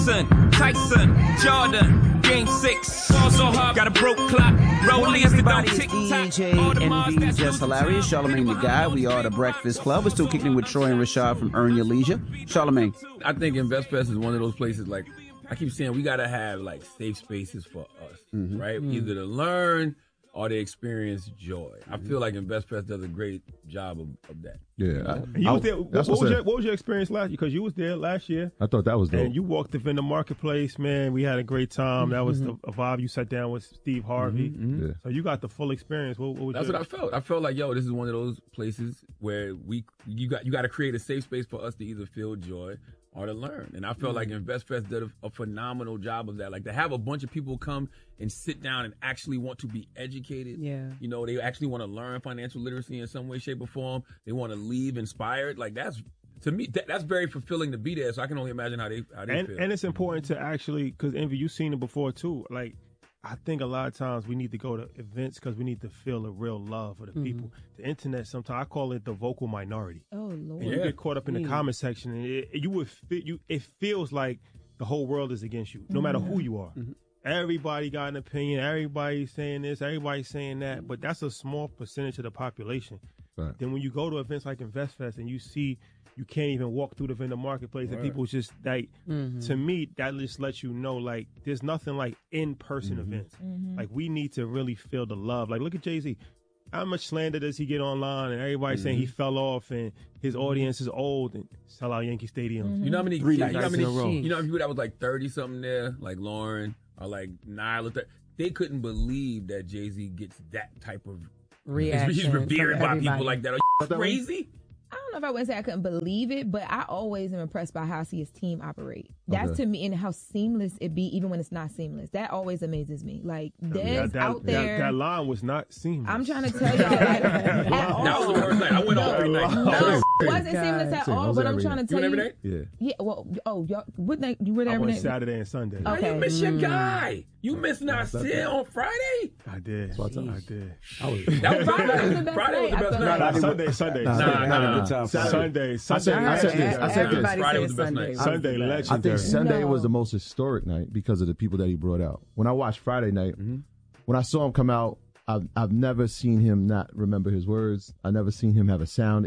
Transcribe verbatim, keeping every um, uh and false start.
Tyson, Jordan, Game Six. Also hard, got a broke clock. Rolling everybody, it's D J Envy, Just Hilarious, Charlamagne the Guy. We are the Breakfast Club. We're still kicking with Troy and Rashad from Earn Your Leisure. Charlamagne. I think InvestFest is one of those places, like, I keep saying we got to have, like, safe spaces for us, mm-hmm. right? Mm-hmm. Either to learn or to experience joy. I feel like InvestFest does a great job of, of that. Yeah. I, and you was there, what, what, was your, what was your experience last year? Because you was there last year. I thought that was dope. And you walked up in the marketplace, man. We had a great time. Mm-hmm. That was the, a vibe. You sat down with Steve Harvey. Mm-hmm. Yeah. So you got the full experience. What, what was That's your... what I felt. I felt like, yo, this is one of those places where we you got you got to create a safe space for us to either feel joy or to learn. And I felt mm-hmm. like InvestFest did a, a phenomenal job of that. Like, to have a bunch of people come and sit down and actually want to be educated. Yeah. You know, they actually want to learn financial literacy in some way, shape, or form. They want to leave inspired. Like, that's, to me, that, that's very fulfilling to be there. So I can only imagine how they, how they and, feel. And it's important to actually, because Envy, you've seen it before too. Like, I think a lot of times we need to go to events because we need to feel the real love for the mm-hmm. people. The internet, sometimes I call it the vocal minority. Oh Lord! And you yeah. get caught up in the yeah. comment section, and it, you would fit, you. It feels like the whole world is against you, no mm-hmm. matter who you are. Mm-hmm. Everybody got an opinion. Everybody's saying this. Everybody's saying that. But that's a small percentage of the population. Right. Then when you go to events like InvestFest and you see you can't even walk through the vendor marketplace right. and people just like, mm-hmm. to me, that just lets you know, like, there's nothing like in-person mm-hmm. events. Mm-hmm. Like, we need to really feel the love. Like, look at Jay-Z. How much slander does he get online? And everybody mm-hmm. saying he fell off and his audience is old and sell out Yankee Stadium. Mm-hmm. You know how many, Three nights you know how many, in a row. You know how many people that was like thirty-something there, like Lauren or like Nyla? They couldn't believe that Jay-Z gets that type of reaction. He's revered by people like that. Are you crazy? I don't know if I wouldn't say I couldn't believe it, but I always am impressed by how I see his team operate. That's okay. to me, and how seamless it be, even when it's not seamless. That always amazes me. Like, Dez yeah, that, out there. That, that line was not seamless. I'm trying to tell you that. That was the worst night. I went all every night. No, it wasn't seamless at all, but I'm trying to tell you. You went every day? Yeah. Yeah, well, oh, y'all, what night? You were there every I night? went Saturday and Sunday. Oh, okay. you missed your guy. You missed Nasir on Friday? I did. That's I did. I was, that was Friday was the best Friday night. was the best night. Sunday, Sunday. Nah, nah, nah, nah, nah. Sunday, Sunday. I said, I said this. I said this. Friday was the best night. Sunday, legendary. I think Sunday no. was the most historic night because of the people that he brought out. When I watched Friday night, mm-hmm. when I saw him come out, I've, I've never seen him not remember his words. I never seen him have a sound